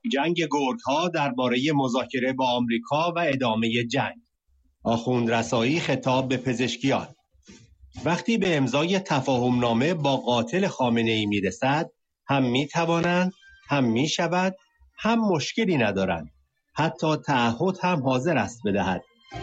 جنگ گرگ‌ها درباره مذاکره با آمریکا و ادامه جنگ. آخوندرسایی خطاب به پزشکیان. وقتی به امضای تفاهمنامه با قاتل خامنه‌ای میرسد، هم میتوانند، هم میشود، هم مشکلی ندارند. حتی تعهد هم حاضر است بدهد.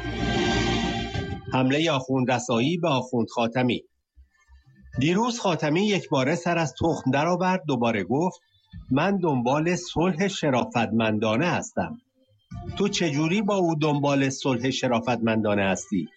حمله آخوندرسایی به آخوند خاتمی. دیروز خاتمی یک باره سر از تخم درآورد، دوباره گفت من دنبال صلح شرافتمندانه هستم. تو چجوری با او دنبال صلح شرافتمندانه هستی؟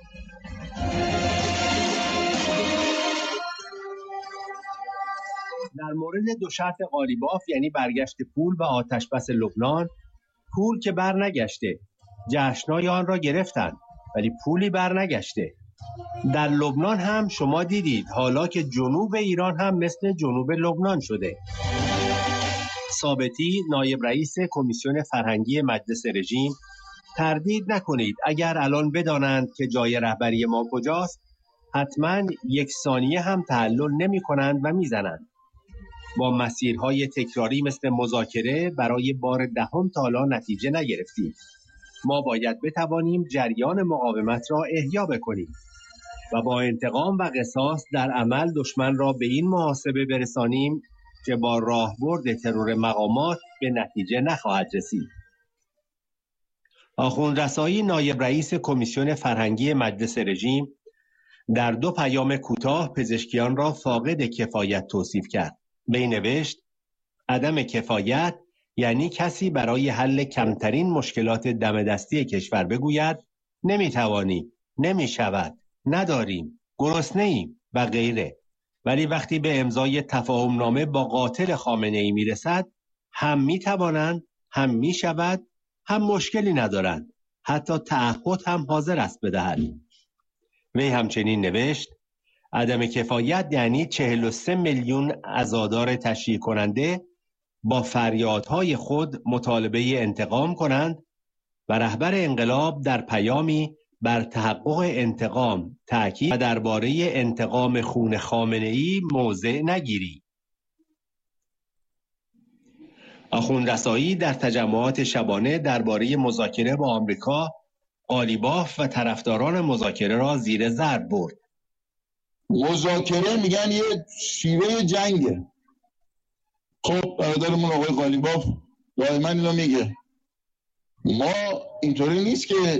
در مورد دو شرط قالیباف یعنی برگشت پول و آتشبس لبنان، پول که برنگشته، جشنای آن را گرفتند ولی پولی برنگشته. در لبنان هم شما دیدید حالا که جنوب ایران هم مثل جنوب لبنان شده. ثابتی نایب رئیس کمیسیون فرهنگی مجلس رژیم: تردید نکنید اگر الان بدانند که جای رهبری ما کجاست حتما یک ثانیه هم تحلل نمی کنند و می زنند. با مسیرهای تکراری مثل مذاکره برای بار دهم تا حالا نتیجه نگرفتیم. ما باید بتوانیم جریان مقاومت را احیا بکنیم و با انتقام و قصاص در عمل دشمن را به این محاسبه برسانیم که با راهبرد ترور مقامات به نتیجه نخواهد رسید. آخوندرسایی نایب رئیس کمیسیون فرهنگی مجلس رژیم در دو پیام کوتاه پزشکیان را فاقد کفایت توصیف کرد. وی نوشت عدم کفایت یعنی کسی برای حل کمترین مشکلات دم دستی کشور بگوید نمیتوانیم، نمیشود، نداریم، گرسنه‌ایم و غیره، ولی وقتی به امضای تفاهمنامه با قاتل خامنه‌ای میرسد هم میتوانند، هم میشود، هم مشکلی ندارند. حتی تعهد هم حاضر است بدهد. وی همچنین نوشت عدم کفایت یعنی 43 میلیون عزادار تشییع کننده با فریادهای خود مطالبه انتقام کنند و رهبر انقلاب در پیامی بر تحقق انتقام تاکید و درباره انتقام خون خامنه‌ای موضع نگیری. آخوندرسایی در تجمعات شبانه درباره مذاکره با آمریکا قالیباف و طرفداران مذاکره را زیر ضرب برد. مذاکره میگن یه شیوه جنگه. خب برادرمون آقای قالیباف دائما اینو میگه. ما اینطوری نیست که